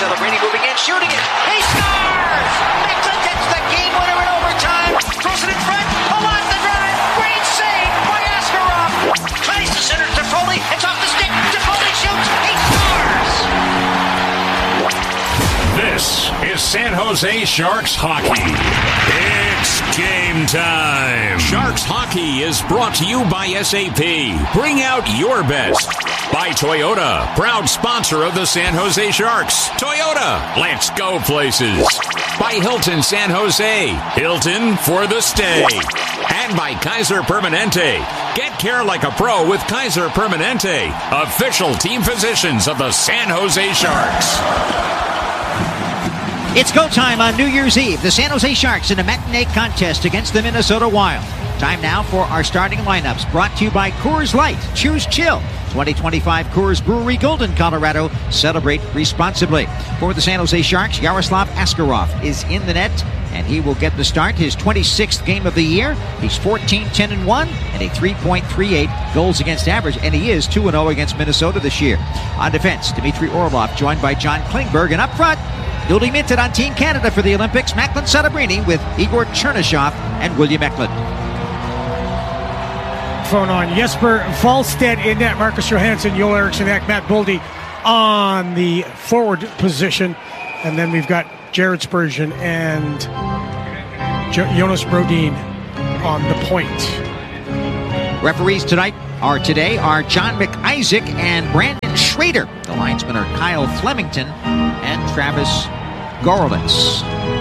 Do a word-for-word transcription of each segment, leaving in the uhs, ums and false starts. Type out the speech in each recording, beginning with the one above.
Celebrini moving in, shooting it. He scores! Mixon gets the game winner in overtime. Throws it in front. Along the drive. Great save by Askarov. Tries to center to Foley. It's off the stick. Foley shoots. He scores! This is San Jose Sharks hockey. It's game time. Sharks hockey is brought to you by S A P. Bring out your best. By Toyota, proud sponsor of the San Jose Sharks. Toyota, let's go places. By Hilton San Jose, Hilton for the stay. And by Kaiser Permanente. Get care like a pro with Kaiser Permanente, official team physicians of the San Jose Sharks. It's go time on New Year's Eve. The San Jose Sharks in a matinee contest against the Minnesota Wild. Time now for our starting lineups, brought to you by Coors Light. Choose chill. twenty twenty-five Coors Brewery, Golden, Colorado. Celebrate responsibly. For the San Jose Sharks, Yaroslav Askarov is in the net, and he will get the start. His twenty-sixth game of the year. He's fourteen ten and one and a three point three eight goals against average, and he is two and oh against Minnesota this year. On defense, Dmitry Orlov, joined by John Klingberg, and up front, newly minted on Team Canada for the Olympics, Macklin Celebrini with Igor Chernyshov and William Eklund. Phone on. Jesper Wallstedt in net. Marcus Johansson, Joel Eriksson Ek, Matt Boldy on the forward position. And then we've got Jared Spurgeon and jo- Jonas Brodin on the point. Referees tonight are today are John McIsaac and Brandon Schrader. The linesmen are Kyle Flemington and Travis Gorlitz.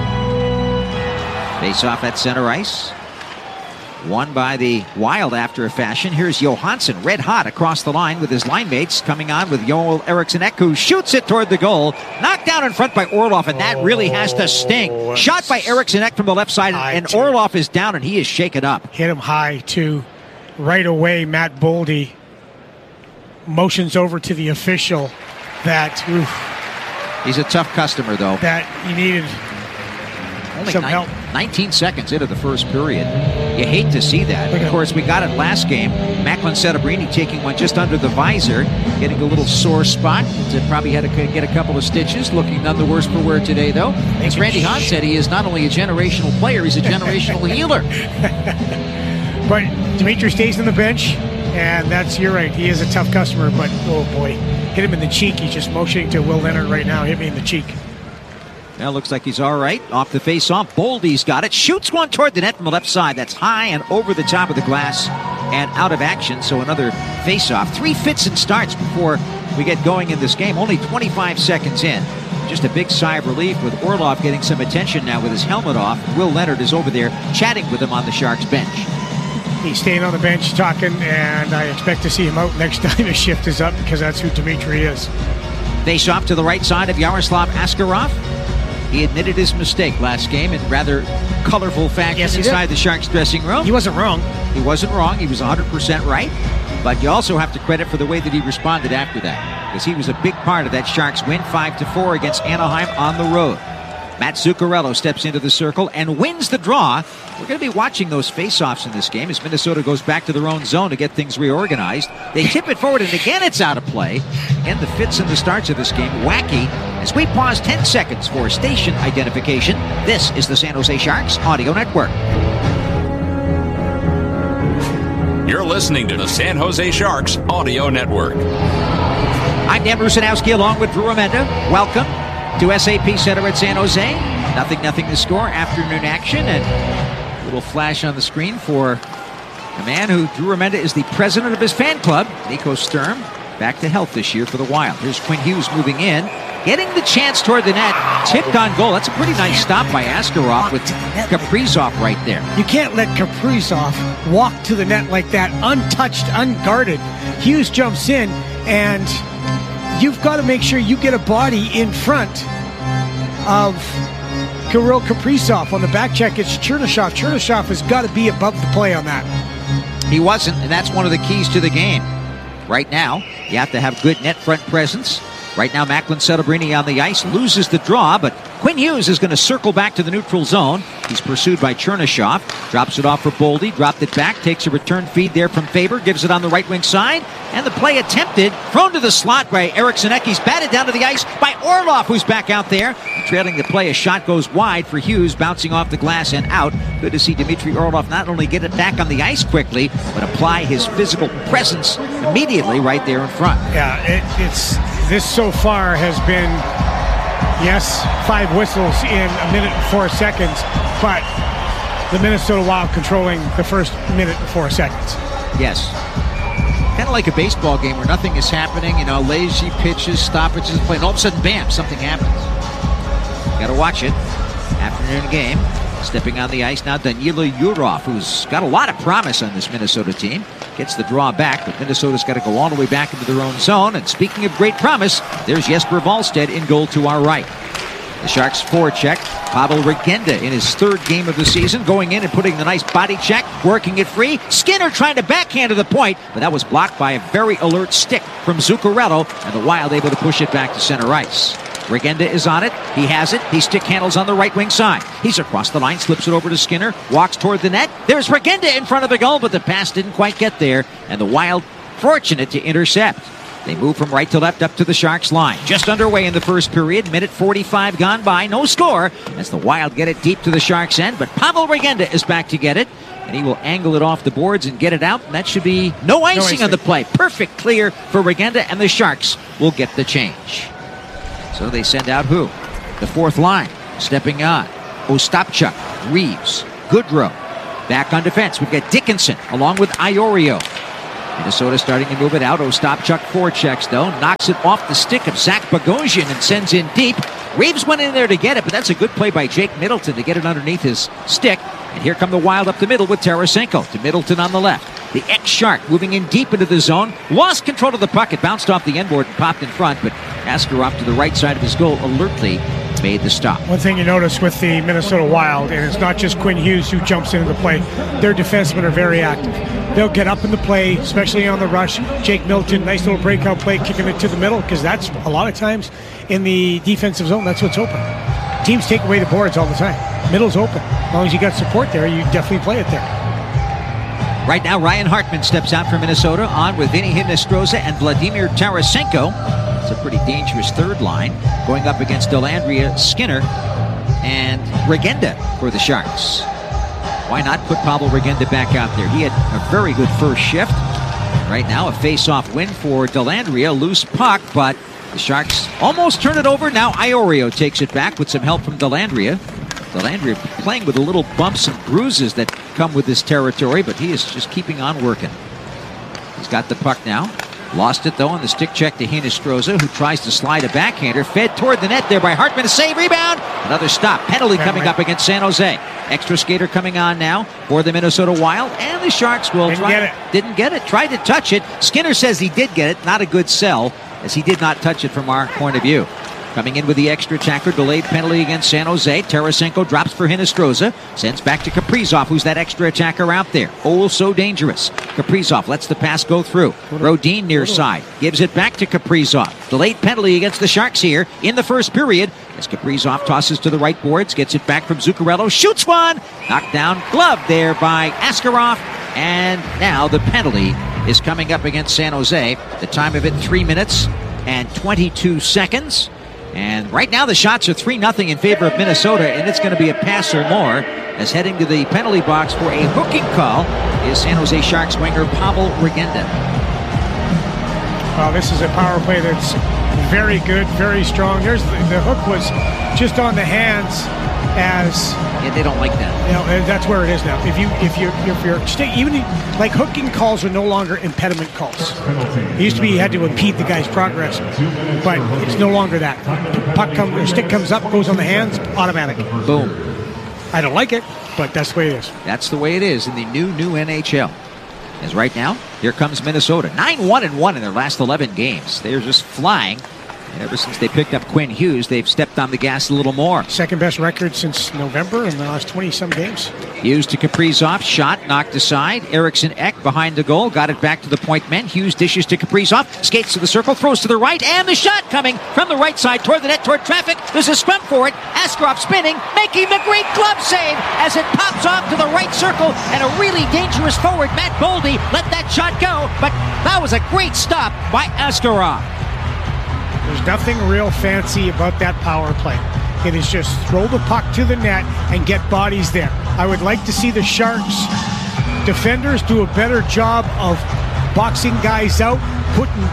Face off at center ice. Won by the Wild after a fashion. Here's Johansson, red hot across the line with his line mates, coming on with Joel Eriksson Ek, who shoots it toward the goal. Knocked down in front by Orlov, and that really has to sting. Shot by Eriksson Ek from the left side, and Orlov is down, and he is shaken up. Hit him high, too. Right away, Matt Boldy motions over to the official that... Oof, he's a tough customer, though. That he needed Only some nine, help. nineteen seconds into the first period. You hate to see that. Of course, we got it last game. Macklin Celebrini taking one just under the visor, getting a little sore spot. Probably had to get a couple of stitches. Looking none the worse for wear today, though. As Randy Hahn said, he is not only a generational player, he's a generational healer. But Dimitri stays on the bench, and that's, you're right, he is a tough customer, but oh boy, hit him in the cheek. He's just motioning to Will Leonard right now. Hit me in the cheek. Well, looks like he's all right. Off the face-off, Boldy's got it. Shoots one toward the net from the left side. That's high and over the top of the glass and out of action. So another face-off. Three fits and starts before we get going in this game. Only twenty-five seconds in. Just a big sigh of relief with Orlov getting some attention now with his helmet off. Will Leonard is over there chatting with him on the Sharks bench. He's staying on the bench talking, and I expect to see him out next time his shift is up, because that's who Dimitri is. Face off to the right side of Yaroslav Askarov. He admitted his mistake last game in rather colorful fashion yes, inside the Sharks dressing room. He wasn't wrong. He wasn't wrong. He was one hundred percent right. But you also have to credit for the way that he responded after that, because he was a big part of that Sharks win five to four against Anaheim on the road. Matt Zuccarello steps into the circle and wins the draw. We're going to be watching those face-offs in this game as Minnesota goes back to their own zone to get things reorganized. They tip it forward, and again it's out of play. And the fits and the starts of this game, wacky, as we pause ten seconds for station identification. This is the San Jose Sharks Audio Network. You're listening to the San Jose Sharks Audio Network. I'm Dan Rusanowski along with Drew Remenda. Welcome to S A P Center at San Jose. Nothing, nothing to score. Afternoon action, and a little flash on the screen for a man who, Drew Remenda, is the president of his fan club, Nico Sturm, back to health this year for the Wild. Here's Quinn Hughes moving in, getting the chance toward the net, tipped on goal. That's a pretty nice stop by Askarov with Kaprizov right there. You can't let Kaprizov walk to the net like that, untouched, unguarded. Hughes jumps in, and you've got to make sure you get a body in front of Kirill Kaprizov. On the back check, it's Chernyshov. Chernyshov has got to be above the play on that. He wasn't, and that's one of the keys to the game. Right now, you have to have good net front presence, Right now, Macklin Celebrini on the ice, loses the draw, but Quinn Hughes is going to circle back to the neutral zone. He's pursued by Chernishoff, drops it off for Boldy, dropped it back, takes a return feed there from Faber, gives it on the right wing side, and the play attempted, thrown to the slot by Eric Zaneckis, batted down to the ice by Orlov, who's back out there. Trailing the play, a shot goes wide for Hughes, bouncing off the glass and out. Good to see Dmitry Orlov not only get it back on the ice quickly, but apply his physical presence immediately right there in front. Yeah, it, it's this so far has been, yes, five whistles in a minute and four seconds, but the Minnesota Wild controlling the first minute and four seconds. Yes. Kind of like a baseball game where nothing is happening, you know, lazy pitches, stoppages, play, and all of a sudden, bam, something happens. Got to watch it. Afternoon game. Stepping on the ice now, Danila Yurov, who's got a lot of promise on this Minnesota team. Gets the draw back, but Minnesota's got to go all the way back into their own zone. And speaking of great promise, there's Jesper Wallstedt in goal to our right. The Sharks forecheck. Pavel Regenda in his third game of the season, going in and putting the nice body check, working it free. Skinner trying to backhand to the point, but that was blocked by a very alert stick from Zuccarello, and the Wild able to push it back to center ice. Regenda is on it. He has it. He stick handles on the right wing side. He's across the line, slips it over to Skinner, walks toward the net. There's Regenda in front of the goal, but the pass didn't quite get there, and the Wild fortunate to intercept. They move from right to left up to the Sharks line. Just underway in the first period. Minute forty-five gone by. No score as the Wild get it deep to the Sharks' end. But Pavel Regenda is back to get it. And he will angle it off the boards and get it out. And that should be no icing, no icing. on the play. Perfect clear for Regenda. And the Sharks will get the change. So they send out who? The fourth line. Stepping on. Ostapchuk. Reeves. Goodrow. Back on defense. We've got Dickinson along with Iorio. Minnesota starting to move it out. Ostapchuk forechecks, though. Knocks it off the stick of Zach Bogosian and sends in deep. Reeves went in there to get it, but that's a good play by Jake Middleton to get it underneath his stick. And here come the Wild up the middle with Tarasenko to Middleton on the left. The ex-Shark moving in deep into the zone. Lost control of the puck. It bounced off the end board and popped in front, but Askarov to the right side of his goal alertly made the stop. One thing you notice with the Minnesota Wild, and it's not just Quinn Hughes who jumps into the play, their defensemen are very active. They'll get up in the play, especially on the rush. Jake Middleton, nice little breakout play, kicking it to the middle, because that's a lot of times in the defensive zone, that's what's open. Teams take away the boards all the time. Middle's open. As long as you got support there, you definitely play it there. Right now, Ryan Hartman steps out for Minnesota, on with Vinny Hinostroza and Vladimir Tarasenko. It's a pretty dangerous third line, going up against Dellandrea, Skinner, and Regenda for the Sharks. Why not put Pavel Regenda back out there? He had a very good first shift. Right now, a face-off win for Dellandrea, loose puck, but the Sharks almost turn it over. Now Iorio takes it back with some help from Dellandrea. Dellandrea playing with the little bumps and bruises that come with this territory, but he is just keeping on working. He's got the puck now. Lost it, though, on the stick check to Hinostroza, who tries to slide a backhander. Fed toward the net there by Hartman. A save, rebound. Another stop. Penalty coming up against San Jose. Extra skater coming on now for the Minnesota Wild. And the Sharks will didn't try. Get it. Didn't get it. Tried to touch it. Skinner says he did get it. Not a good sell, as he did not touch it from our point of view. Coming in with the extra attacker, delayed penalty against San Jose. Tarasenko drops for Hinostroza. Sends back to Kaprizov, who's that extra attacker out there. Oh, so dangerous. Kaprizov lets the pass go through. Rodin near side. Gives it back to Kaprizov. Delayed penalty against the Sharks here in the first period. As Kaprizov tosses to the right boards. Gets it back from Zuccarello. Shoots one. Knocked down. Glove there by Askarov. And now the penalty is coming up against San Jose. The time of it, three minutes and twenty-two seconds. And right now the shots are three nothing in favor of Minnesota, and it's going to be a pass or more, as heading to the penalty box for a hooking call is San Jose Sharks winger Pavel Regenda. Well, this is a power play that's very good, very strong. There's the, the hook was just on the hands as... Yeah, they don't like that. You know, that's where it is now. If you if you if you're stay, even like hooking calls are no longer impediment calls. It used to be you had to impede the guy's progress, but it's no longer that. Puck comes, or stick comes up, goes on the hands, automatic. Boom. I don't like it, but that's the way it is. That's the way it is in the new new N H L. As right now, here comes Minnesota, nine one and one in their last eleven games. They're just flying. Ever since they picked up Quinn Hughes, they've stepped on the gas a little more. Second best record since November in the last twenty-some games. Hughes to Kaprizov, shot, knocked aside. Eriksson Ek behind the goal, got it back to the point men. Hughes dishes to Kaprizov, skates to the circle, throws to the right, and the shot coming from the right side toward the net, toward traffic. There's a scrum for it. Askarov spinning, making the great glove save as it pops off to the right circle, and a really dangerous forward, Matt Boldy, let that shot go, but that was a great stop by Askarov. There's nothing real fancy about that power play. It is just throw the puck to the net and get bodies there. I would like to see the Sharks defenders do a better job of boxing guys out, putting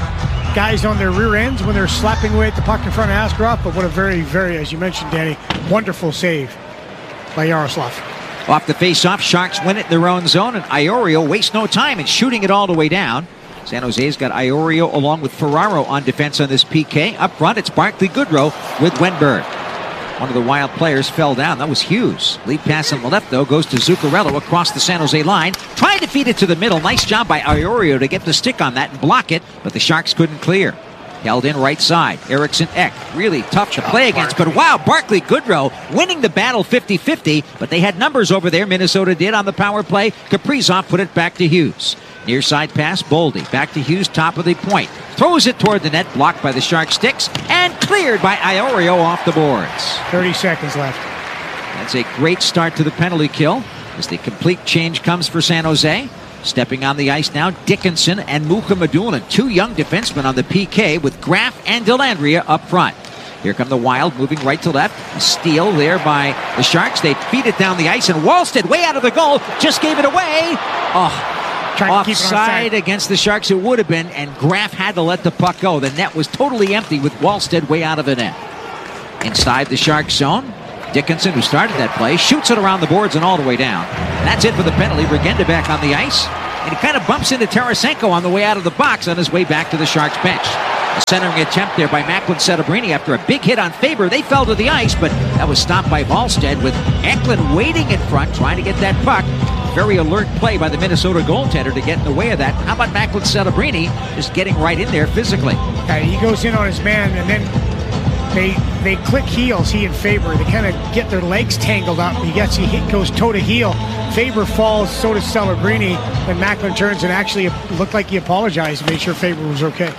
guys on their rear ends when they're slapping away at the puck in front of Askarov. But what a very, very, as you mentioned, Danny, wonderful save by Yaroslav. Off the face-off, Sharks win it in their own zone, and Iorio wastes no time in shooting it all the way down. San Jose's got Iorio along with Ferraro on defense on this P K. Up front, it's Barclay Goodrow with Wenberg. One of the Wild players fell down. That was Hughes. Lead pass on the left, though, goes to Zuccarello across the San Jose line. Tried to feed it to the middle. Nice job by Iorio to get the stick on that and block it, but the Sharks couldn't clear. Held in right side. Eriksson Ek, really tough to play against, but wow, Barclay Goodrow winning the battle fifty-fifty, but they had numbers over there, Minnesota did, on the power play. Kaprizov put it back to Hughes. Near side pass, Boldy. Back to Hughes, top of the point. Throws it toward the net, blocked by the Shark sticks, and cleared by Iorio off the boards. thirty seconds left. That's a great start to the penalty kill as the complete change comes for San Jose. Stepping on the ice now, Dickinson and Mukhamadullin, two young defensemen on the P K with Graf and Dellandrea up front. Here come the Wild, moving right to left. A steal there by the Sharks. They feed it down the ice, and Wallstead, way out of the goal, just gave it away. Oh. Offside against the Sharks it would have been, and Graf had to let the puck go. The net was totally empty with Wallstead way out of the net. Inside the Sharks zone, Dickinson, who started that play, shoots it around the boards and all the way down. And that's it for the penalty. Regenda back on the ice, and he kind of bumps into Tarasenko on the way out of the box on his way back to the Sharks bench. A centering attempt there by Macklin Setebrini after a big hit on Faber. They fell to the ice, but that was stopped by Wallstead with Eklund waiting in front, trying to get that puck. Very alert play by the Minnesota goaltender to get in the way of that. How about Macklin Setebrini just getting right in there physically? Yeah, he goes in on his man, and then they they click heels, he and Faber. They kind of get their legs tangled up. He gets he hit, goes toe to heel. Faber falls, so does Celebrini, and Macklin turns and actually looked like he apologized and made sure Faber was okay.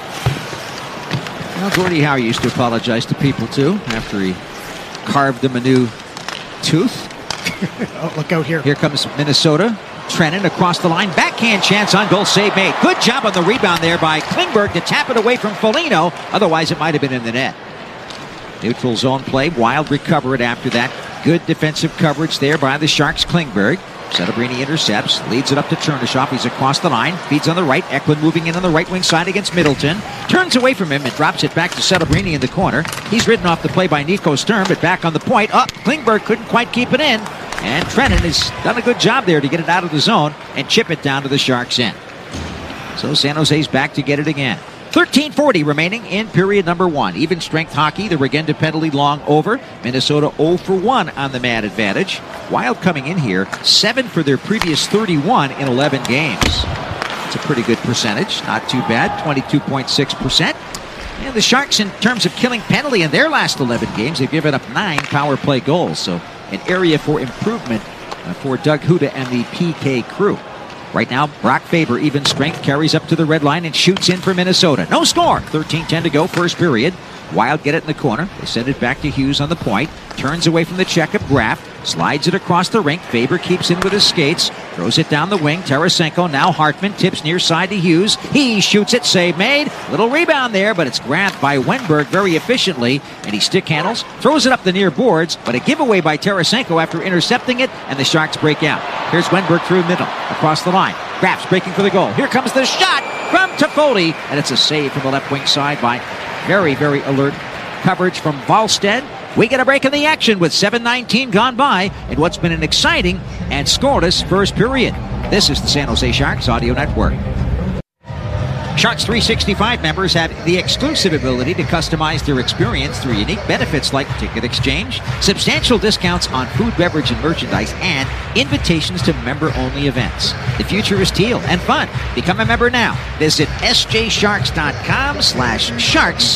Well, Gordie Howe used to apologize to people too after he carved them a new tooth. Oh, look out here. Here comes Minnesota. Trennan across the line. Backhand chance on goal. Save made. Good job on the rebound there by Klingberg to tap it away from Foligno. Otherwise, it might have been in the net. Neutral zone play. Wild recover it after that. Good defensive coverage there by the Sharks. Klingberg. Setebrini intercepts, leads it up to Chernishoff. He's across the line, feeds on the right. Eklund moving in on the right wing side against Middleton. Turns away from him and drops it back to Setebrini in the corner. He's ridden off the play by Nico Sturm, but back on the point. Up, oh, Klingberg couldn't quite keep it in. And Trennan has done a good job there to get it out of the zone and chip it down to the Sharks' end. So San Jose's back to get it again. thirteen forty remaining in period number one. Even strength hockey, the Regenda penalty long over. Minnesota oh for one on the man advantage. Wild coming in here, seven for their previous thirty-one in eleven games. It's a pretty good percentage, not too bad, twenty-two point six percent. And the Sharks, in terms of killing penalty in their last eleven games, they've given up nine power play goals. So an area for improvement uh, for Doug Huda and the P K crew. Right now, Brock Faber, even strength, carries up to the red line and shoots in for Minnesota. No score. thirteen ten to go, first period. Wild get it in the corner. They send it back to Hughes on the point. Turns away from the checkup. Graf slides it across the rink. Faber keeps in with his skates. Throws it down the wing. Tarasenko, now Hartman, tips near side to Hughes. He shoots it. Save made. Little rebound there, but it's grabbed by Wenberg very efficiently. And he stick handles. Throws it up the near boards, but a giveaway by Tarasenko after intercepting it, and the Sharks break out. Here's Wenberg through middle. Across the line. Graf's breaking for the goal. Here comes the shot from Toffoli, and it's a save from the left wing side by very, very alert coverage from Wallstead. We get a break in the action with seven nineteen gone by in what's been an exciting and scoreless first period. This is the San Jose Sharks Audio Network. Sharks three sixty-five members have the exclusive ability to customize their experience through unique benefits like ticket exchange, substantial discounts on food, beverage, and merchandise, and invitations to member-only events. The future is teal and fun. Become a member now. Visit sjsharks.com slash sharks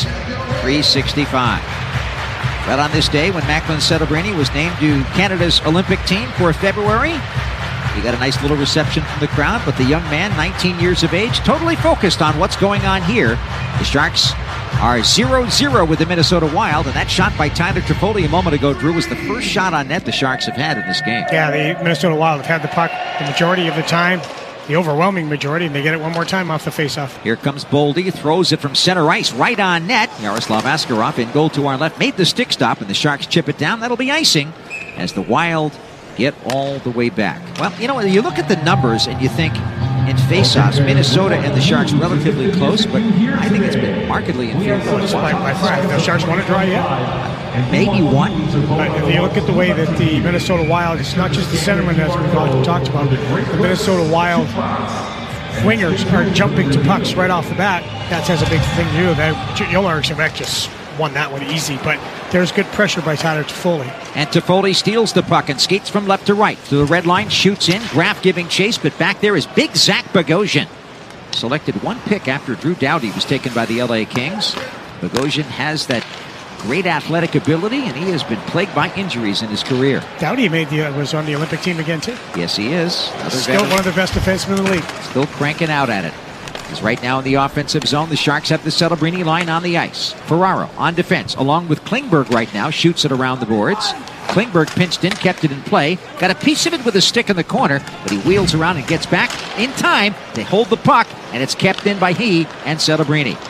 365. But on this day, when Macklin Celebrini was named to Canada's Olympic team for February, he got a nice little reception from the crowd, but the young man, nineteen years of age, totally focused on what's going on here. The Sharks are zero zero with the Minnesota Wild, and that shot by Tyler Toffoli a moment ago, Drew, was the first shot on net the Sharks have had in this game. Yeah, the Minnesota Wild have had the puck the majority of the time, the overwhelming majority, and they get it one more time off the faceoff. Here comes Boldy, throws it from center ice, right on net. Yaroslav Askarov in goal to our left, made the stick stop, and the Sharks chip it down. That'll be icing as the Wild get all the way back. Well, you know, you look at the numbers and you think in faceoffs, Minnesota and the Sharks relatively close, but I think it's been markedly inferior. By, by far, the Sharks want to draw yet? Maybe one. But if you look at the way that the Minnesota Wild, it's not just the centerman as we've talked about, the Minnesota Wild wingers are jumping to pucks right off the bat. That has a big thing to do. That Joel Eriksson just won that one easy, but there's good pressure by Tyler Toffoli. And Toffoli steals the puck and skates from left to right. To the red line, shoots in. Graf giving chase, but back there is big Zach Bogosian. Selected one pick after Drew Doughty was taken by the L A Kings. Bogosian has that great athletic ability, and he has been plagued by injuries in his career. Doughty made the, was on the Olympic team again, too. Yes, he is. Another Still veteran. One of the best defensemen in the league. Still cranking out at it. He's right now in the offensive zone. The Sharks have the Celebrini line on the ice. Ferraro on defense, along with Klingberg right now, shoots it around the boards. Klingberg pinched in, kept it in play. Got a piece of it with a stick in the corner, but he wheels around and gets back in time. They hold the puck, and it's kept in by he and Celebrini.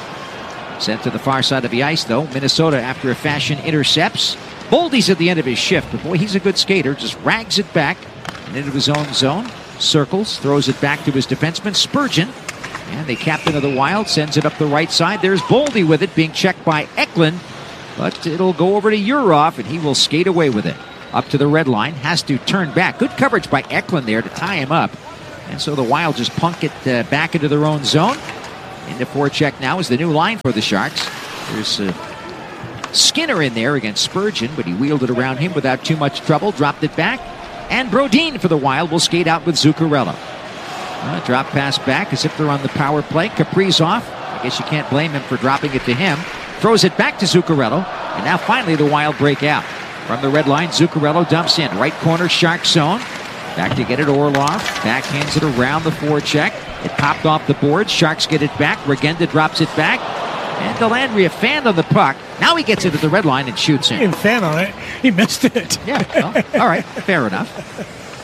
Sent to the far side of the ice, though. Minnesota, after a fashion, intercepts. Boldy's at the end of his shift, but boy, he's a good skater. Just rags it back and into his own zone. Circles, throws it back to his defenseman, Spurgeon. And the captain of the Wild sends it up the right side. There's Boldy with it, being checked by Eklund. But it'll go over to Urov, and he will skate away with it. Up to the red line, has to turn back. Good coverage by Eklund there to tie him up. And so the Wild just punk it uh, back into their own zone. Into forecheck now is the new line for the Sharks. There's uh, Skinner in there against Spurgeon, but he wheeled it around him without too much trouble, dropped it back. And Brodin for the Wild will skate out with Zuccarello. Uh, drop pass back as if they're on the power play. Kaprizov, I guess you can't blame him for dropping it to him. Throws it back to Zuccarello, and now finally the Wild break out. From the red line, Zuccarello dumps in. Right corner, Shark zone. Back to get it, Orlov. Backhands it around the forecheck. It popped off the board. Sharks get it back. Regenda drops it back. And Dellandrea fanned on the puck. Now he gets it at the red line and shoots in. He didn't fan on it. He missed it. Yeah, well, all right. Fair enough.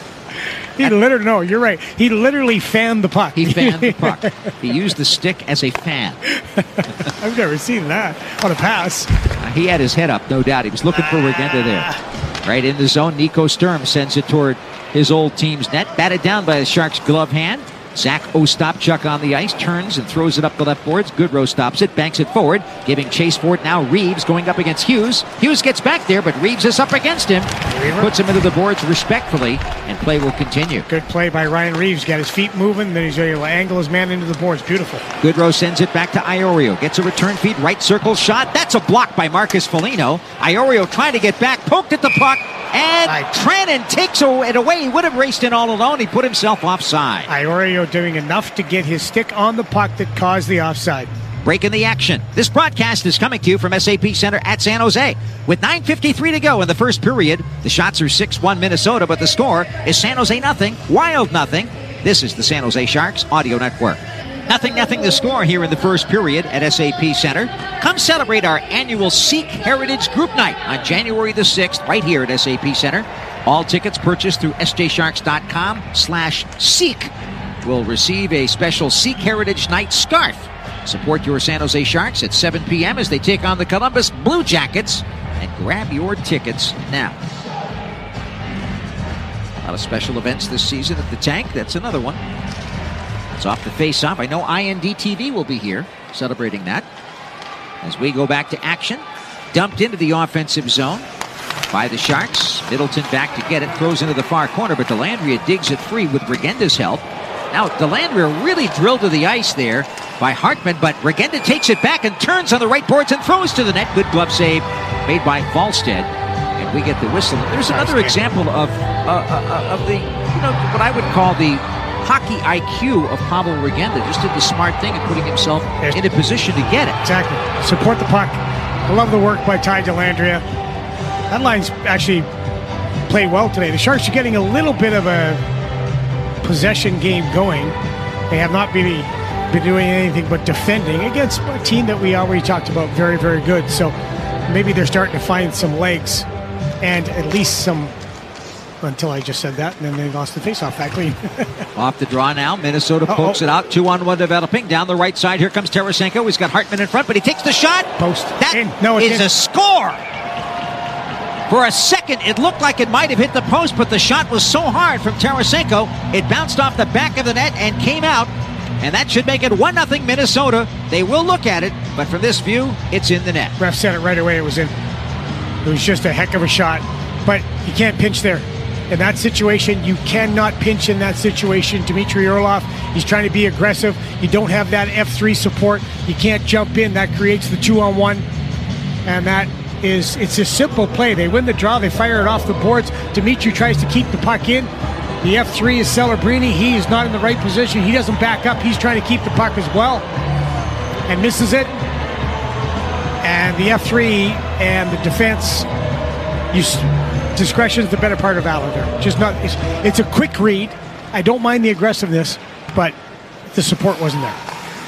He literally, no, you're right. He literally fanned the puck. He fanned the puck. He used the stick as a fan. I've never seen that on a pass. Uh, he had his head up, no doubt. He was looking for Regenda there. Right in the zone, Nico Sturm sends it toward his old team's net. Batted down by the Sharks' glove hand. Zach Ostapchuk on the ice, turns and throws it up the left boards. Goodrow stops it, banks it forward, giving chase for it now. Reeves going up against Hughes. Hughes gets back there, but Reeves is up against him. Puts him into the boards respectfully, and play will continue. Good play by Ryan Reeves. Got his feet moving, then he's able to angle his man into the boards. Beautiful. Goodrow sends it back to Iorio. Gets a return feed, right circle shot. That's a block by Marcus Foligno. Iorio trying to get back, poked at the puck, and right. Trannon takes it away. He would have raced in all alone. He put himself offside. Iorio doing enough to get his stick on the puck that caused the offside. Breaking the action. This broadcast is coming to you from S A P Center at San Jose. With nine fifty-three to go in the first period, the shots are six one Minnesota, but the score is San Jose nothing, Wild nothing. This is the San Jose Sharks Audio Network. Nothing, nothing the score here in the first period at S A P Center. Come celebrate our annual Sikh Heritage Group Night on January the sixth right here at S A P Center. All tickets purchased through sjsharks.com slash Sikh will receive a special Sikh Heritage Night scarf. Support your San Jose Sharks at seven p.m. as they take on the Columbus Blue Jackets, and grab your tickets now. A lot of special events this season at the Tank. That's another one. It's off the face-off. I know I N D T V will be here celebrating that. As we go back to action, dumped into the offensive zone by the Sharks. Middleton back to get it, throws into the far corner, but Dellandrea digs it free with Regenda's help. Now, Dellandrea really drilled to the ice there, by Hartman, but Regenda takes it back and turns on the right boards and throws to the net. Good glove save made by Falstead, and we get the whistle. There's another example of uh, uh, of the, you know, what I would call the hockey I Q of Pavel Regenda. Just did the smart thing and putting himself in a position to get it. Exactly. Support the puck. I love the work by Ty Dellandrea. That line's actually played well today. The Sharks are getting a little bit of a possession game going. They have not really been doing anything but defending against a team that we already talked about very, very good. So maybe they're starting to find some legs and at least some, until I just said that, and then they lost the faceoff back clean. Off the draw now. Minnesota Uh-oh. pokes it out. Two on one developing. Down the right side. Here comes Tarasenko. He's got Hartman in front, but he takes the shot. Post. That In. No, it is didn't. a score. For a second, it looked like it might have hit the post, but the shot was so hard from Tarasenko, it bounced off the back of the net and came out. And that should make it one nothing Minnesota. They will look at it, but from this view, it's in the net. Ref said it right away. It was in. It was just a heck of a shot. But you can't pinch there. In that situation, you cannot pinch in that situation. Dmitry Orlov, he's trying to be aggressive. You don't have that F three support. You can't jump in. That creates the two-on-one. And that is, it's a simple play. They win the draw. They fire it off the boards. Dmitry tries to keep the puck in. The F three is Celebrini. He is not in the right position. He doesn't back up. He's trying to keep the puck as well. And misses it. And the F three and the defense, you, discretion is the better part of valor there. Just not, it's, it's a quick read. I don't mind the aggressiveness, but the support wasn't there.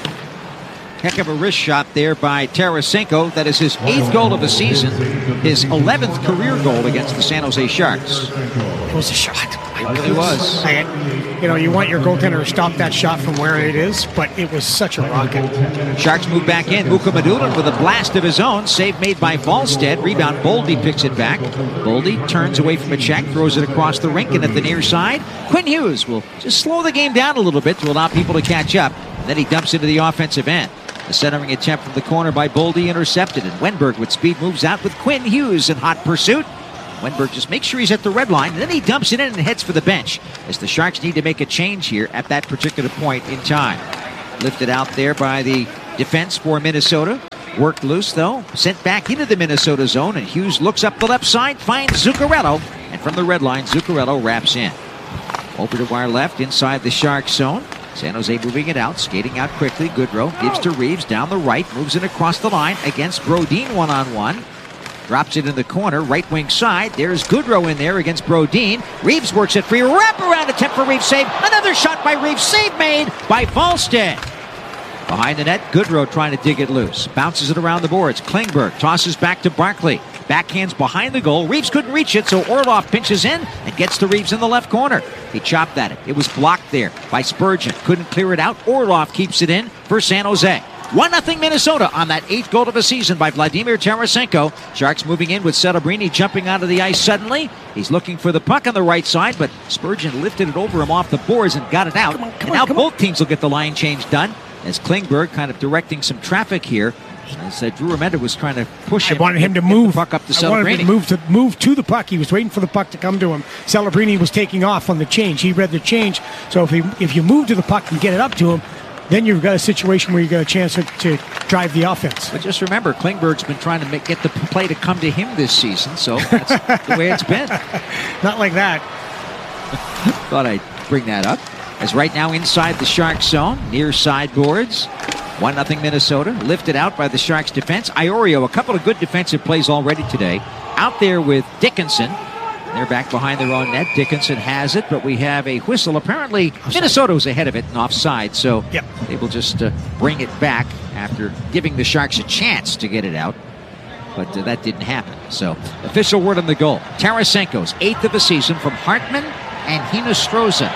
Heck of a wrist shot there by Tarasenko. That is his eighth goal of the season, his eleventh career goal against the San Jose Sharks. It was a shot. It really was. I, you know, you want your goaltender to stop that shot from where it is, but it was such a rocket. Sharks move back in. Muka Madulin with a blast of his own. Save made by Falstead. Rebound. Boldy picks it back. Boldy turns away from a check, throws it across the rink, and at the near side, Quinn Hughes will just slow the game down a little bit to allow people to catch up. Then he dumps into the offensive end. The centering attempt from the corner by Boldy intercepted, and Wenberg with speed moves out with Quinn Hughes in hot pursuit. Wenberg just makes sure he's at the red line, and then he dumps it in and heads for the bench, as the Sharks need to make a change here at that particular point in time. Lifted out there by the defense for Minnesota. Worked loose, though. Sent back into the Minnesota zone, and Hughes looks up the left side, finds Zuccarello, and from the red line, Zuccarello wraps in. Over to our left, inside the Sharks zone. San Jose moving it out, skating out quickly. Goodrow gives to Reeves down the right, moves it across the line against Brodin one-on-one. Drops it in the corner, right wing side. There's Goodrow in there against Brodin. Reeves works it free. Wraparound attempt for Reeves, save. Another shot by Reeves, save made by Falstead. Behind the net, Goodrow trying to dig it loose. Bounces it around the boards. Klingberg tosses back to Barkley. Backhands behind the goal. Reeves couldn't reach it, so Orlov pinches in and gets to Reeves in the left corner. He chopped at it. It was blocked there by Spurgeon. Couldn't clear it out. Orlov keeps it in for San Jose. one nothing Minnesota on that eighth goal of the season by Vladimir Tarasenko. Sharks moving in with Celebrini jumping out of the ice suddenly. He's looking for the puck on the right side, but Spurgeon lifted it over him off the boards and got it out. Come on, come and on, now come both on. teams will get the line change done, as Klingberg kind of directing some traffic here. As uh, Drew Remenda was trying to push I him. wanted him to get move. the puck up to I wanted him Celebrini. to move to move to the puck. He was waiting for the puck to come to him. Celebrini was taking off on the change. He read the change. So if he, if you move to the puck and get it up to him, then you've got a situation where you got a chance to, to drive the offense. But just remember, Klingberg's been trying to make, get the play to come to him this season, so that's the way it's been. Not like that. Thought I'd bring that up. As right now inside the Sharks zone, near side boards. one nothing Minnesota, lifted out by the Sharks defense. Iorio, a couple of good defensive plays already today. Out there with Dickinson. They're back behind their own net. Dickinson has it, but we have a whistle. Apparently, Minnesota was ahead of it and offside, so Yep. they will just uh, bring it back after giving the Sharks a chance to get it out. But uh, that didn't happen. So, official word on the goal. Tarasenko's eighth of the season from Hartman and Hinostroza.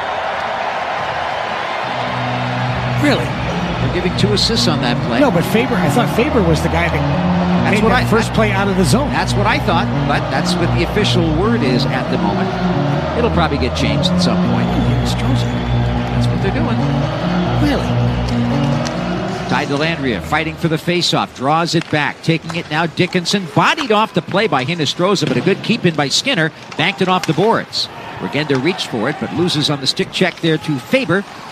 Really? We're giving two assists on that play. No, but Faber, I thought Faber was the guy that That's made what that I- first play out of the zone. That's what I thought, but that's what the official word is at the moment. It'll probably get changed at some point. That's what they're doing. Really? Ty Dellandrea fighting for the faceoff, draws it back, taking it now. Dickinson bodied off the play by Hinostroza, but a good keep in by Skinner, banked it off the boards. Regenda reached for it, but loses on the stick check there to Faber.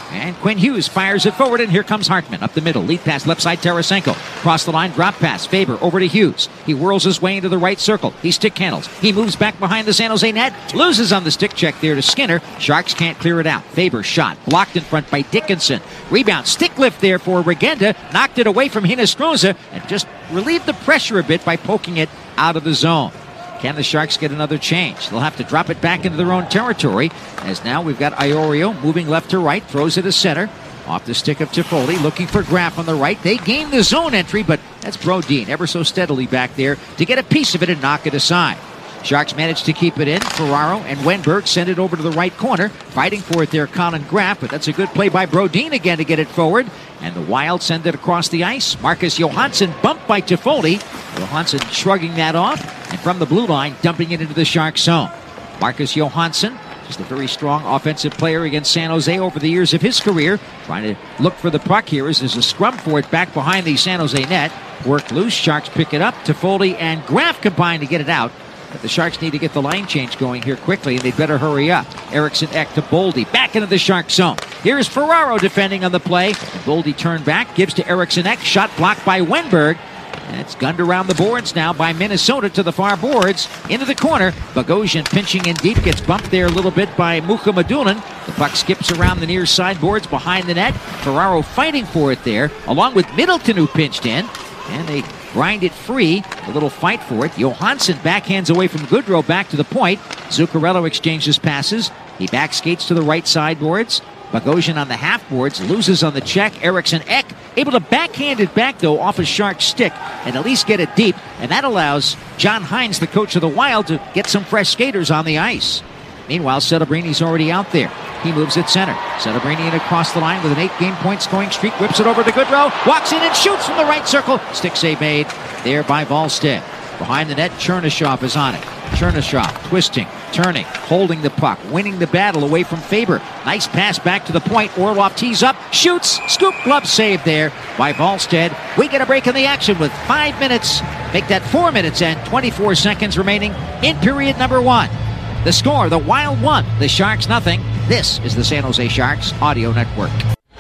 And Quinn Hughes fires it forward, and here comes Hartman up the middle. Lead pass left side, Tarasenko. Cross the line, drop pass. Faber over to Hughes. He whirls his way into the right circle. He stick handles. He moves back behind the San Jose net. Loses on the stick check there to Skinner. Sharks can't clear it out. Faber shot. Blocked in front by Dickinson. Rebound. Stick lift there for Regenda. Knocked it away from Hinostroza and just relieved the pressure a bit by poking it out of the zone. Can the Sharks get another change? They'll have to drop it back into their own territory, as now we've got Iorio moving left to right, throws it to center. Off the stick of Toffoli, looking for Graf on the right. They gain the zone entry, but that's Brodin ever so steadily back there to get a piece of it and knock it aside. Sharks managed to keep it in. Ferraro and Wenberg send it over to the right corner. Fighting for it there, Colin Graf, but that's a good play by Brodin again to get it forward. And the Wild send it across the ice. Marcus Johansson bumped by Toffoli. Johansson shrugging that off, and from the blue line, dumping it into the Sharks zone. Marcus Johansson, just a very strong offensive player against San Jose over the years of his career. Trying to look for the puck here as there's a scrum for it back behind the San Jose net. Worked loose, Sharks pick it up. Toffoli and Graf combine to get it out. But the Sharks need to get the line change going here quickly, and they better hurry up. Eriksson Ek to Boldy, back into the Shark zone. Here's Ferraro defending on the play. And Boldy turned back, gives to Eriksson Ek, shot blocked by Wenberg. And it's gunned around the boards now by Minnesota to the far boards. Into the corner, Bogosian pinching in deep, gets bumped there a little bit by Mukhamadullin. The puck skips around the near side boards behind the net. Ferraro fighting for it there, along with Middleton, who pinched in. And they grind it free. A little fight for it. Johansson backhands away from Goodrow back to the point. Zuccarello exchanges passes. He back skates to the right side boards. Bogosian on the half boards, loses on the check. Eriksson Ek able to backhand it back, though, off a Shark stick and at least get it deep. And that allows John Hines, the coach of the Wild, to get some fresh skaters on the ice. Meanwhile, Celebrini already out there. He moves at center. Celebrini in across the line with an eight-game point scoring streak. Whips it over to Goodrow. Walks in and shoots from the right circle. Stick save made there by Wallstedt. Behind the net, Chernyshov is on it. Chernyshov twisting, turning, holding the puck, winning the battle away from Faber. Nice pass back to the point. Orlov tees up, shoots, scoop glove save there by Wallstedt. We get a break in the action with five minutes. Make that four minutes and twenty-four seconds remaining in period number one. The score, the Wild one, the Sharks nothing. This is the San Jose Sharks Audio Network.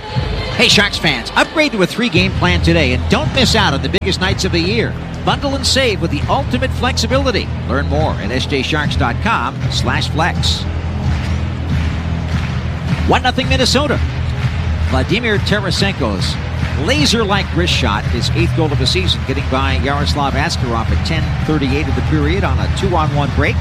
Hey Sharks fans, upgrade to a three-game plan today and don't miss out on the biggest nights of the year. Bundle and save with the ultimate flexibility. Learn more at s j sharks dot com slash flex. one nothing Minnesota. Vladimir Tarasenko's laser-like wrist shot, his eighth goal of the season, getting by Yaroslav Askarov at ten thirty-eight of the period on a two-on-one break.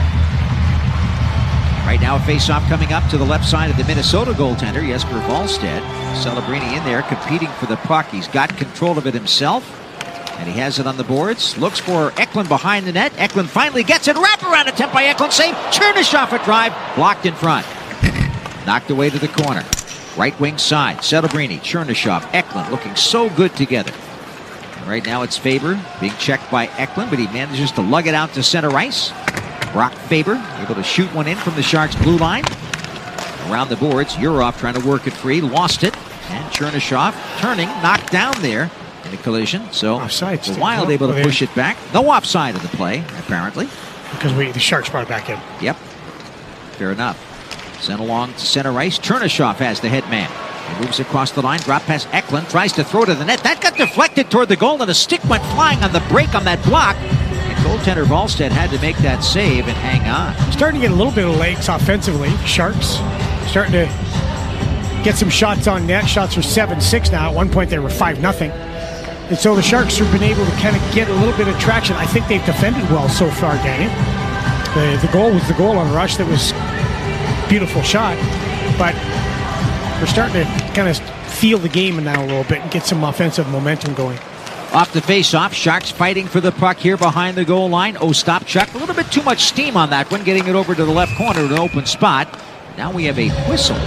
Right now, a face-off coming up to the left side of the Minnesota goaltender, Jesper Wallstedt. Celebrini in there competing for the puck. He's got control of it himself, and he has it on the boards. Looks for Eklund behind the net. Eklund finally gets it. Wraparound attempt by Eklund. Save. Chernyshov a drive. Blocked in front. Knocked away to the corner. Right wing side. Celebrini, Chernyshov, Eklund looking so good together. And right now it's Faber being checked by Eklund, but he manages to lug it out to center ice. Brock Faber able to shoot one in from the Sharks' blue line. Around the boards, Yurov trying to work it free, lost it. And Chernyshov turning, knocked down there in the collision. So offside the Wild able to push it back. No offside of the play, apparently. Because we, the Sharks brought it back in. Yep. Fair enough. Sent along to center ice. Chernyshov has the head man. He moves across the line, drop past Eklund, tries to throw to the net. That got deflected toward the goal, and a stick went flying on the break on that block. Goaltender Wallstedt had to make that save and hang on. Starting to get a little bit of legs offensively. Sharks starting to get some shots on net. Shots are seven six now. At one point they were five nothing. And so the Sharks have been able to kind of get a little bit of traction. I think they've defended well so far, Danny. The, the goal was the goal on Rush. That was a beautiful shot. But we're starting to kind of feel the game now a little bit and get some offensive momentum going. Off the face-off, Sharks fighting for the puck here behind the goal line. Ostapchuk, a little bit too much steam on that one, getting it over to the left corner to an open spot. Now we have a whistle.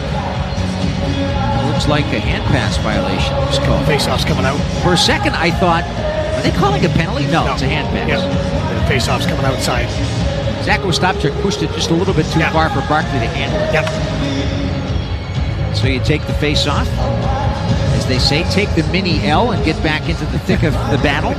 It looks like a hand pass violation. Just call face-off's coming out. For a second, I thought, are they calling a penalty? No, no. It's a hand pass. Yep. The face-off's coming outside. Zach Ostapchuk pushed it just a little bit too yep. far for Barkley to handle it. Yep. So you take the face-off. As they say, take the mini L and get back into the thick of the battle.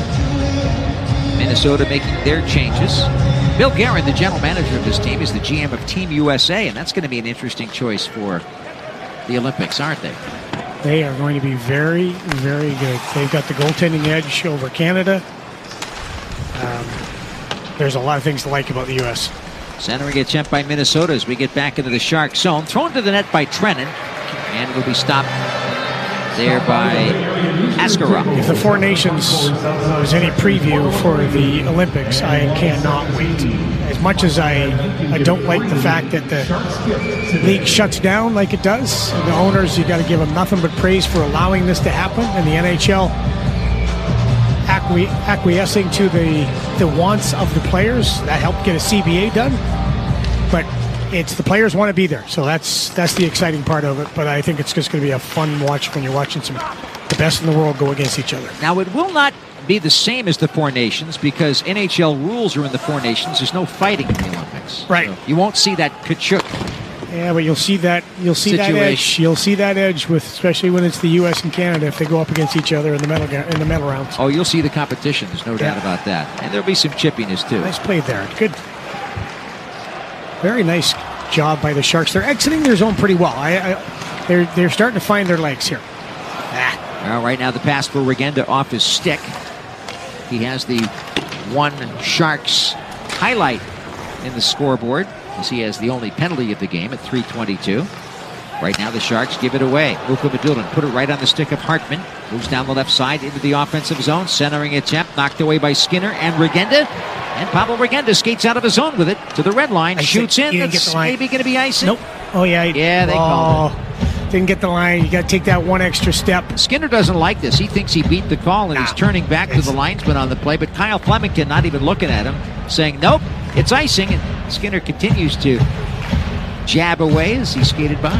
Minnesota making their changes. Bill Guerin, the general manager of this team, is the G M of Team U S A, and that's going to be an interesting choice for the Olympics, aren't they? They are going to be very, very good. They've got the goaltending edge over Canada. Um, there's a lot of things to like about the U S. Centering attempt by Minnesota as we get back into the Shark zone. Thrown to the net by Trennan, and it'll be stopped there by Askarov. If the Four Nations was any preview for the Olympics, I cannot wait. As much as I, I don't like the fact that the league shuts down like it does, and the owners, you got to give them nothing but praise for allowing this to happen, and the N H L acqui- acquiescing to the, the wants of the players. That helped get a C B A done. But it's the players want to be there, so that's that's the exciting part of it. But I think it's just going to be a fun watch when you're watching some the best in the world go against each other. Now, it will not be the same as the Four Nations because N H L rules are in the Four Nations. There's no fighting in the Olympics. Right. So you won't see that Kachuk. Yeah, but you'll see that you'll see situation. that edge. You'll see that edge with, especially when it's the U S and Canada, if they go up against each other in the medal in the medal rounds. Oh, you'll see the competition. There's no Yeah. doubt about that. And there'll be some chippiness too. Nice play there. Good. Very nice job by the Sharks. They're exiting their zone pretty well. I, I, they're they're starting to find their legs here. Ah. Well, right now the pass for Regenda off his stick. He has the one Sharks highlight in the scoreboard as he has the only penalty of the game at three twenty-two. Right now the Sharks give it away. Mukhamadullin put it right on the stick of Hartman. Moves down the left side into the offensive zone. Centering attempt knocked away by Skinner and Regenda. And Pavel Regenda skates out of his zone with it to the red line. I Shoots in. That's maybe going to be icing. Nope. Oh, yeah. Yeah, they oh, called it. Didn't get the line. You got to take that one extra step. Skinner doesn't like this. He thinks he beat the call, and nah, he's turning back to the linesman on the play. But Kyle Flemington not even looking at him, saying, nope, it's icing. And Skinner continues to jab away as he skated by.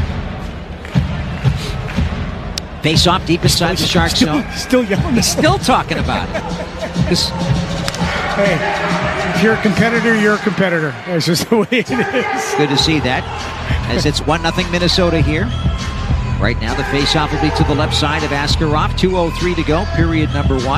Face off deep inside the Sharks still, zone. Still yelling. He's still talking about it. This, hey, if you're a competitor, you're a competitor. That's just the way it is. Good to see that. As it's one nothing Minnesota here. Right now the face-off will be to the left side of Askarov. two oh three to go, period number one.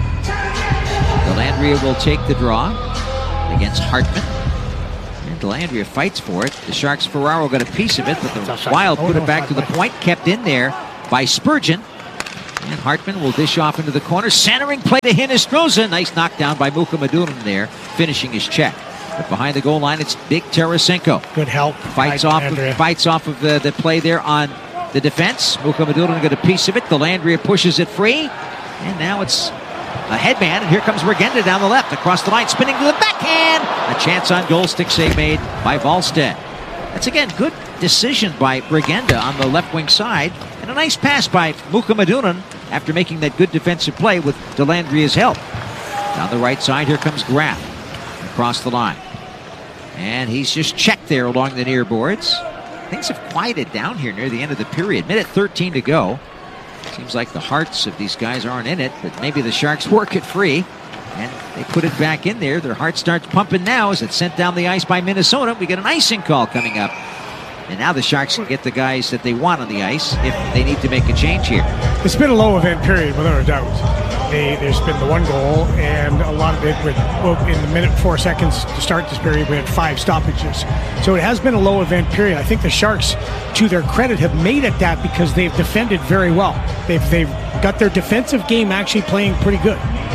Dellandrea will take the draw against Hartman. And Dellandrea fights for it. The Sharks' Ferraro got a piece of it, but the Wild put it back to the point, kept in there by Spurgeon. And Hartman will dish off into the corner. Centering play to Hinostroza. Nice knockdown by Mukhamadullin there, finishing his check. But behind the goal line, it's Big Tarasenko. Good help. Fights off of, fights off of the, the play there on the defense. Mukhamadullin got a piece of it. Dellandrea pushes it free. And now it's a headman. And here comes Regenda down the left. Across the line, spinning to the backhand. A chance on goal. Stick save made by Wallstedt. That's, again, good decision by Regenda on the left wing side. And a nice pass by Mukhamadullin after making that good defensive play with Dellandrea's help. Down the right side, here comes Graf across the line. And he's just checked there along the near boards. Things have quieted down here near the end of the period. Minute thirteen to go. Seems like the hearts of these guys aren't in it, but maybe the Sharks work it free. And they put it back in there. Their heart starts pumping now as it's sent down the ice by Minnesota. We get an icing call coming up. And now the Sharks can get the guys that they want on the ice if they need to make a change here. It's been a low event period, without a doubt. They, there's been the one goal, and a lot of it, with, well, in the minute four seconds to start this period, we had five stoppages. So it has been a low event period. I think the Sharks, to their credit, have made it that because they've defended very well. They've, they've got their defensive game actually playing pretty good.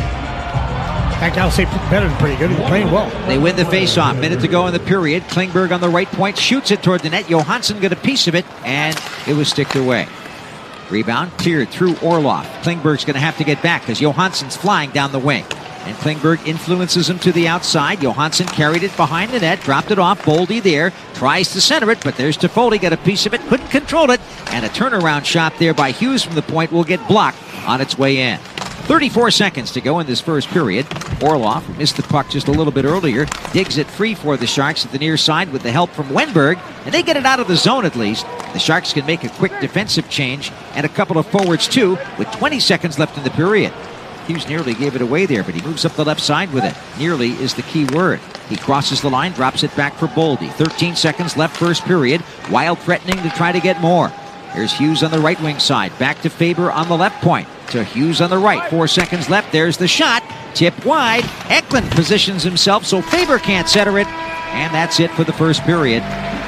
In fact, I'll say better than pretty good. They're playing well. They win the face-off. Minute to go in the period. Klingberg on the right point shoots it toward the net. Johansson got a piece of it, and it was sticked away. Rebound cleared through Orlov. Klingberg's going to have to get back because Johansson's flying down the wing. And Klingberg influences him to the outside. Johansson carried it behind the net, dropped it off. Boldy there, tries to center it, but there's Toffoli, got a piece of it, couldn't control it. And a turnaround shot there by Hughes from the point will get blocked on its way in. thirty-four seconds to go in this first period. Orlov missed the puck just a little bit earlier. Digs it free for the Sharks at the near side with the help from Wenberg. And they get it out of the zone at least. The Sharks can make a quick defensive change and a couple of forwards too with twenty seconds left in the period. Hughes nearly gave it away there, but he moves up the left side with it. Nearly is the key word. He crosses the line, drops it back for Boldy. thirteen seconds left first period. Wild threatening to try to get more. Here's Hughes on the right wing side. Back to Faber on the left point. To Hughes on the right. Four seconds left. There's the shot. Tip wide. Eklund positions himself so Faber can't center it. And that's it for the first period.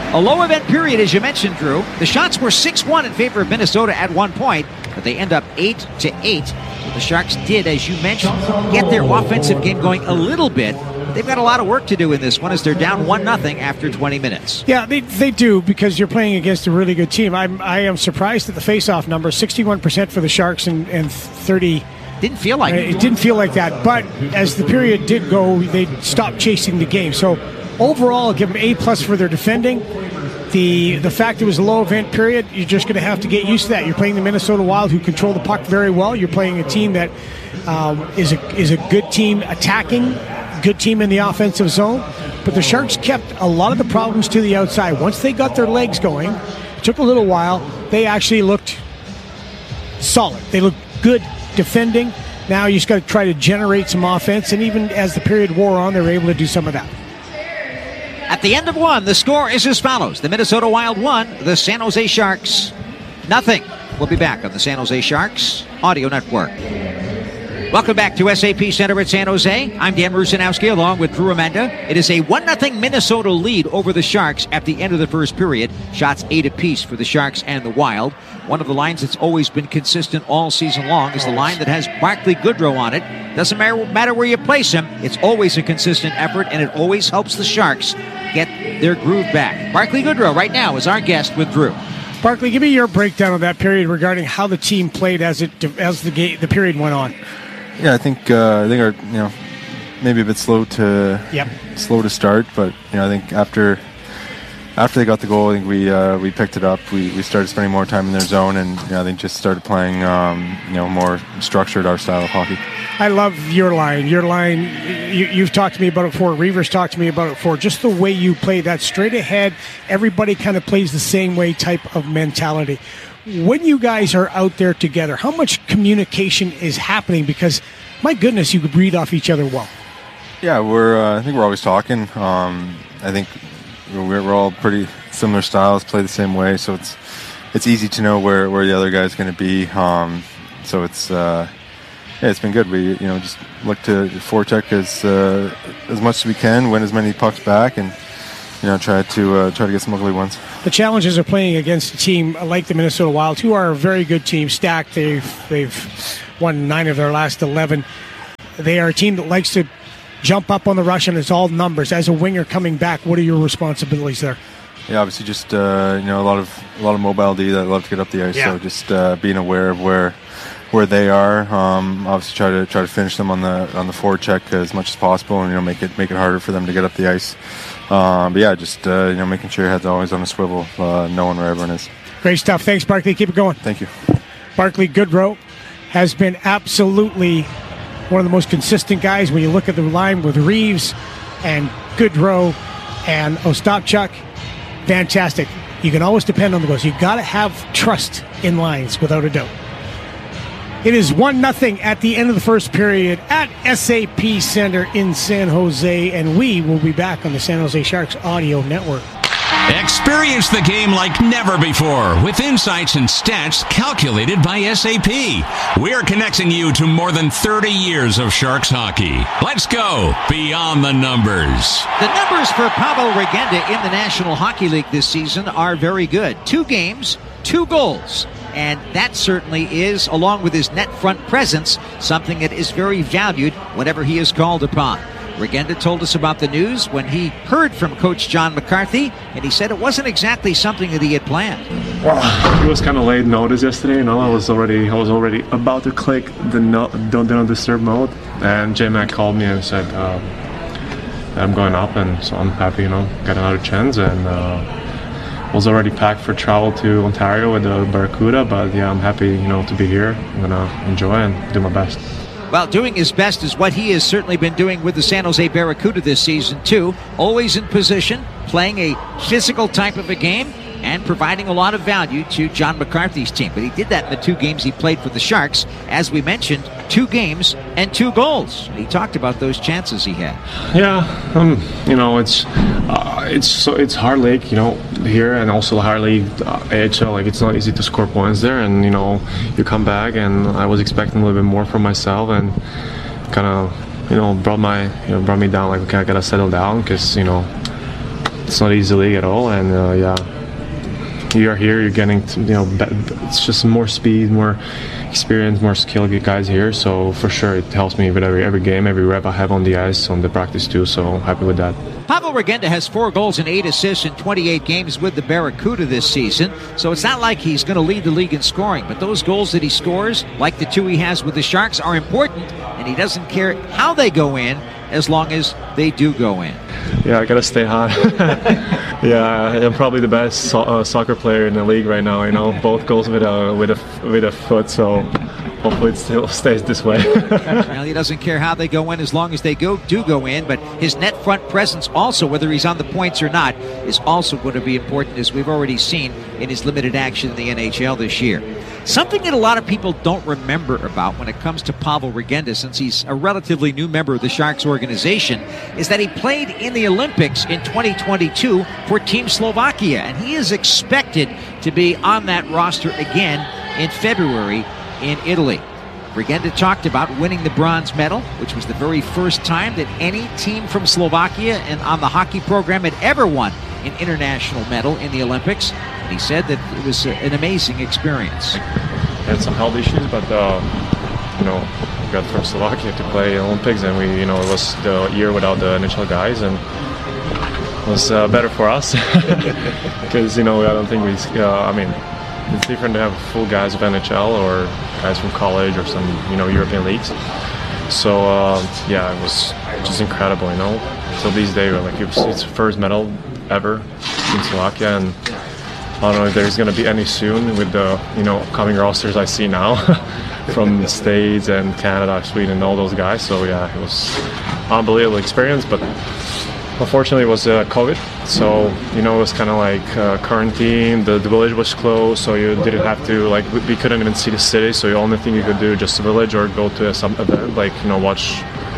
A low event period, as you mentioned, Drew. The shots were six one in favor of Minnesota at one point, but they end up eight to eight. So the Sharks did, as you mentioned, get their offensive game going a little bit. They've got a lot of work to do in this one as they're down one nothing after twenty minutes. Yeah, they they do, because you're playing against a really good team. I'm I am surprised at the face-off number, sixty-one percent for the Sharks and, and thirty. Didn't feel like it. It didn't feel like that, but as the period did go, they stopped chasing the game. So overall, I'll give them A plus for their defending. The the fact it was a low event period, you're just going to have to get used to that. You're playing the Minnesota Wild, who control the puck very well. You're playing a team that um, is a is a good team attacking, good team in the offensive zone. But the Sharks kept a lot of the problems to the outside. Once they got their legs going, it took a little while. They actually looked solid. They looked good defending. Now you just got to try to generate some offense, and even as the period wore on, they were able to do some of that. At the end of one, the score is as follows. The Minnesota Wild won, the San Jose Sharks nothing. We'll be back on the San Jose Sharks Audio Network. Welcome back to S A P Center at San Jose. I'm Dan Rusanowski along with Drew Amenda. It is a one nothing Minnesota lead over the Sharks at the end of the first period. Shots eight apiece for the Sharks and the Wild. One of the lines that's always been consistent all season long is the line that has Barclay Goodrow on it. Doesn't matter, matter where you place him, it's always a consistent effort, and it always helps the Sharks get their groove back. Barclay Goodrow right now is our guest with Drew. Barclay, give me your breakdown of that period regarding how the team played as it as the game, the period went on. Yeah, I think uh, I think our you know maybe a bit slow to yep. slow to start, but you know I think after after they got the goal, I think we uh, we picked it up. We we started spending more time in their zone, and you know, I think just started playing um, you know more structured our style of hockey. I love your line. Your line, you, you've talked to me about it before. Reavers talked to me about it before. Just the way you play that straight ahead, everybody kind of plays the same way type of mentality. When you guys are out there together, how much communication is happening? Because, my goodness, you could read off each other well. Yeah, we're. Uh, I think we're always talking. Um, I think we're, we're all pretty similar styles, play the same way, so it's it's easy to know where, where the other guy's going to be. Um, so it's uh, yeah, it's been good. We you know just look to forecheck as uh, as much as we can, win as many pucks back, and you know try to uh, try to get some ugly ones. The challenges are playing against a team like the Minnesota Wild, who are a very good team, stacked. They've they've won nine of their last eleven. They are a team that likes to jump up on the rush, and it's all numbers. As a winger coming back, what are your responsibilities there? Yeah, obviously just uh, you know a lot of a lot of mobility that love to get up the ice. Yeah. So just uh, being aware of where where they are. Um, obviously try to try to finish them on the on the forecheck as much as possible, and you know make it make it harder for them to get up the ice. Um, but yeah, just uh, you know, making sure your head's always on a swivel, uh, knowing where everyone is. Great stuff. Thanks, Barclay. Keep it going. Thank you. Barclay Goodrow has been absolutely one of the most consistent guys when you look at the line with Reeves and Goodrow and Ostapchuk. Fantastic. You can always depend on the goals. You got to have trust in lines, without a doubt. It is one nothing at the end of the first period at S A P Center in San Jose, and we will be back on the San Jose Sharks Audio Network. Experience the game like never before with insights and stats calculated by S A P. We're connecting you to more than thirty years of Sharks hockey. Let's go beyond the numbers. The numbers for Pavel Regenda in the National Hockey League this season are very good. Two games, two goals. And that certainly is, along with his net front presence, something that is very valued whenever he is called upon. Regenda told us about the news when he heard from Coach John McCarthy, and he said it wasn't exactly something that he had planned. Well, it was kind of late notice yesterday. You know, I was already I was already about to click the no, don't, don't disturb mode, and J Mac called me and said uh, I'm going up, and so I'm happy. You know, got another chance, and. Uh, was already packed for travel to Ontario with the Barracuda, but yeah, I'm happy, you know, to be here. I'm gonna enjoy and do my best. Well, doing his best is what he has certainly been doing with the San Jose Barracuda this season, too. Always in position, playing a physical type of a game, and providing a lot of value to John McCarthy's team. But he did that in the two games he played for the Sharks. As we mentioned, two games and two goals. He talked about those chances he had. Yeah, um, you know, it's uh, it's so it's hard league, you know, here, and also hard league uh, A H L. Like, it's not easy to score points there, and you know, you come back, and I was expecting a little bit more from myself, and kind of, you know, brought my, you know, brought me down. Like, okay, I gotta settle down, because you know. it's not easy league at all, and uh, yeah, you are here. You're getting to, you know, it's just more speed, more experience, more skill guys here. So for sure, it helps me with every every game, every rep I have on the ice, on the practice too. So happy with that. Pavel Regenda has four goals and eight assists in twenty-eight games with the Barracuda this season, so it's not like he's going to lead the league in scoring, but those goals that he scores, like the two he has with the Sharks, are important, and he doesn't care how they go in as long as they do go in. Yeah, I got to stay hot. Yeah, I'm probably the best so- uh, soccer player in the league right now, you know, both goals with a, with a, with a foot, so hopefully it still stays this way. Well, he doesn't care how they go in as long as they go do go in, but his net front presence also, whether he's on the points or not, is also going to be important, as we've already seen in his limited action in the N H L this year. Something that a lot of people don't remember about when it comes to Pavel Regenda, since he's a relatively new member of the Sharks organization, is that he played in the Olympics in twenty twenty-two for Team Slovakia, and he is expected to be on that roster again in February in Italy. Regenda talked about winning the bronze medal, which was the very first time that any team from Slovakia and on the hockey program had ever won an international medal in the Olympics. And he said that it was an amazing experience. Had some health issues, but uh, you know, we got from Slovakia to play Olympics, and we, you know, it was the year without the N H L guys, and it was uh, better for us because you know I don't think we. Uh, I mean, it's different to have full guys of N H L or guys from college or some, you know, European leagues. So uh, yeah, it was just incredible, you know. So these days, like it's the first medal ever in Slovakia, and I don't know if there's going to be any soon with the, you know, upcoming rosters I see now from the States and Canada, Sweden, all those guys. So yeah, it was unbelievable experience, but unfortunately it was uh, COVID. So, you know, it was kind of like uh, quarantine, the, the village was closed, so you didn't have to, like, we couldn't even see the city, so the only thing you could do just the village or go to some event, like, you know, watch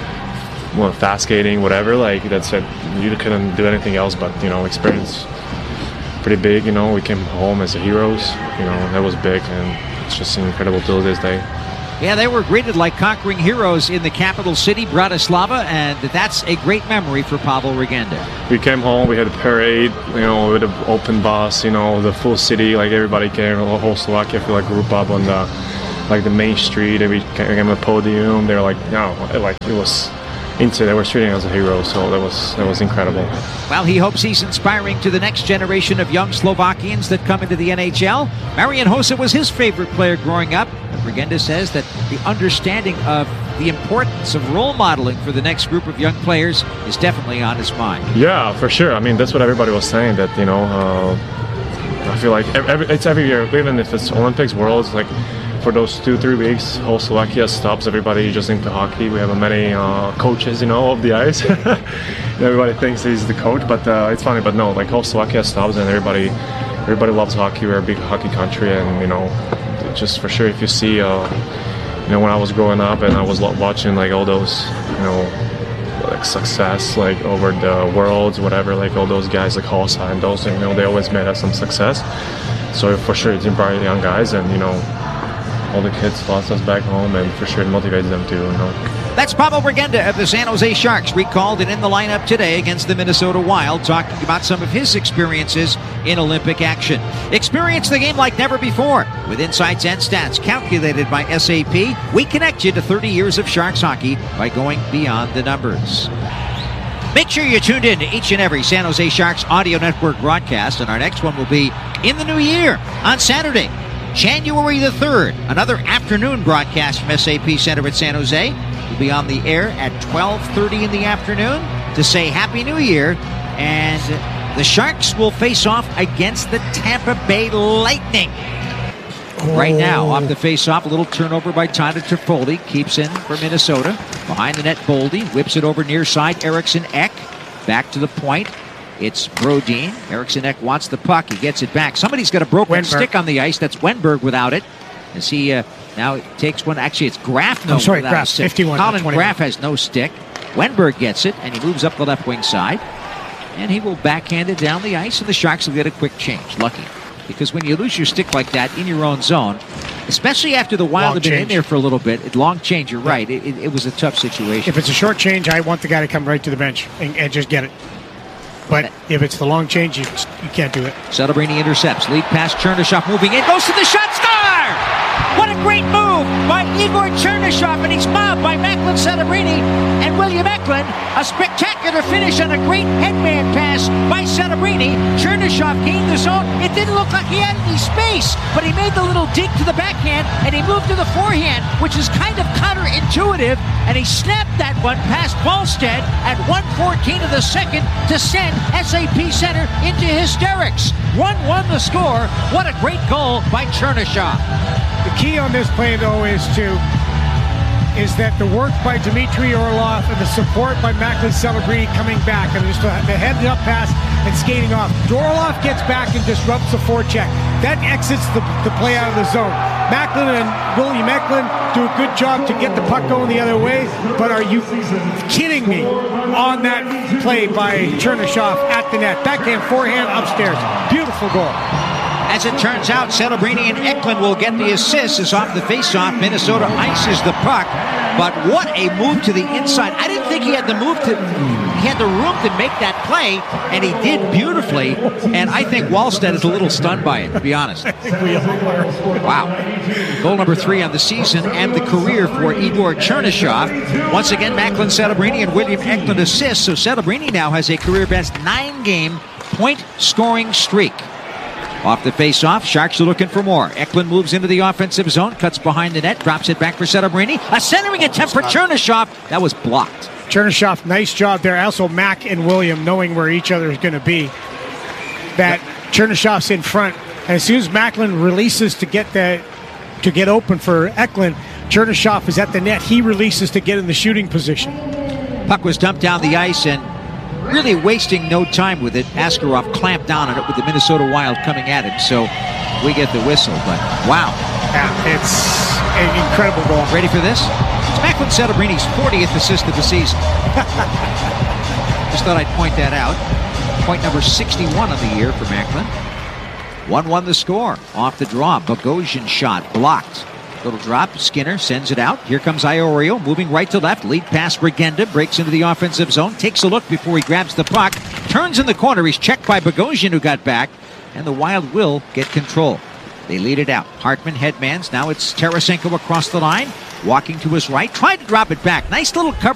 well, fast skating, whatever, like, that's it. You couldn't do anything else but, you know, experience pretty big, you know, we came home as heroes, you know, that was big, and it's just incredible till this day. Yeah, they were greeted like conquering heroes in the capital city, Bratislava, and that's a great memory for Pavel Regenda. We came home, we had a parade, you know, with an open bus, you know, the full city, like everybody came, the whole Slovakia, I feel like, group up on the, like the main street, and we came to the podium, they were like, no, like it was into, they were treating us as a hero, so that was that was incredible. Well, he hopes he's inspiring to the next generation of young Slovakians that come into the N H L. Marian Hossa was his favorite player growing up. Regenda says that the understanding of the importance of role modeling for the next group of young players is definitely on his mind. Yeah, for sure. I mean, that's what everybody was saying, that, you know, uh, I feel like every, it's every year, even if it's Olympics, Worlds, like for those two, three weeks, whole Slovakia stops, everybody just into hockey. We have many uh, coaches, you know, of the ice. Everybody thinks he's the coach, but uh, it's funny, but no, like whole Slovakia stops and everybody, everybody loves hockey. We're a big hockey country, and, you know, just for sure, if you see, uh, you know, when I was growing up and I was watching like all those, you know, like success, like over the worlds, whatever, like all those guys like Hossa and those, you know, they always made us some success. So for sure, it's inspiring young guys, and, you know, all the kids lost us back home, and for sure it motivates them too, you know. That's Pavel Regenda of the San Jose Sharks, recalled and in the lineup today against the Minnesota Wild, talking about some of his experiences in Olympic action. Experience the game like never before with insights and stats calculated by S A P. We connect you to thirty years of Sharks hockey by going beyond the numbers. Make sure you're tuned in to each and every San Jose Sharks audio network broadcast, and our next one will be in the new year on Saturday, January the third. Another afternoon broadcast from S A P Center at San Jose. We'll be on the air at twelve thirty in the afternoon to say Happy New Year. And the Sharks will face off against the Tampa Bay Lightning. Oh. Right now, off the face-off, a little turnover by Tyler Toffoli. Keeps in for Minnesota. Behind the net, Boldy whips it over near side. Eriksson Ek back to the point. It's Brodin. Eriksson Ek wants the puck. He gets it back. Somebody's got a broken Wenberg. stick on the ice. That's Wenberg without it. As he uh, now takes one. Actually, it's Graf. No, I'm sorry, without Graf. a stick. fifty-one. Colin Graf has no stick. Wenberg gets it, and he moves up the left wing side. And he will backhand it down the ice, and the Sharks will get a quick change. Lucky. Because when you lose your stick like that in your own zone, especially after the Wild have been change. in there for a little bit, it, long change, you're right. It, it, it was a tough situation. If it's a short change, I want the guy to come right to the bench and, and just get it. But if it's the long change, you, you can't do it. Celebrini intercepts. Lead pass, Chernyshov moving in. Goes to the shot. Score! What a great move by Igor Chernyshov, and he's mobbed by Macklin Celebrini and William Eklund. A spectacular finish on a great headman pass by Celebrini. Chernyshov gained the zone. It didn't look like he had any space, but he made the little dig to the backhand, and he moved to the forehand, which is kind of counterintuitive, and he snapped that one past Wallstead at one fourteen of the second to send S A P Center into hysterics. one one the score. What a great goal by Chernyshov. The key on this play, though, is to is that the work by Dmitry Orlov and the support by Macklin Celebrini coming back, and just the head-up pass and skating off. Orlov gets back and disrupts the forecheck. That exits the, the play out of the zone. Macklin and William Eklund do a good job to get the puck going the other way, but are you kidding me on that play by Chernyshov at the net? Backhand, forehand, upstairs. Beautiful goal. As it turns out, Celebrini and Eklund will get the assist as off the faceoff. Minnesota ices the puck, but what a move to the inside. I didn't think he had the move to, he had the room to make that play, and he did beautifully, and I think Wallstead is a little stunned by it, to be honest. Wow. Goal number three on the season and the career for Igor Chernyshov. Once again, Macklin Celebrini and William Eklund assists, so Celebrini now has a career-best nine-game point-scoring streak. Off the face-off, Sharks are looking for more. Eklund moves into the offensive zone, cuts behind the net, drops it back for Celebrini. A centering attempt for Chernyshov. That was blocked. Chernyshov, nice job there. Also, Mac and William knowing where each other is going to be. That yep. Chernyshov's in front. And as soon as Macklin releases to get the, to get open for Eklund, Chernyshov is at the net. He releases to get in the shooting position. Puck was dumped down the ice, and really wasting no time with it. Askarov clamped down on it with the Minnesota Wild coming at him, so we get the whistle. But wow. Yeah, it's an incredible goal. Ready for this? It's Macklin Celebrini's fortieth assist of the season. Just thought I'd point that out. Point number sixty-one of the year for Macklin. one one the score. Off the draw. Bogosian shot blocked. Little drop. Skinner sends it out. Here comes Iorio moving right to left. Lead pass. Brigenda breaks into the offensive zone. Takes a look before he grabs the puck. Turns in the corner. He's checked by Bogosian, who got back. And the Wild will get control. They lead it out. Hartman headmans. Now it's Tarasenko across the line. Walking to his right. Tried to drop it back. Nice little cover.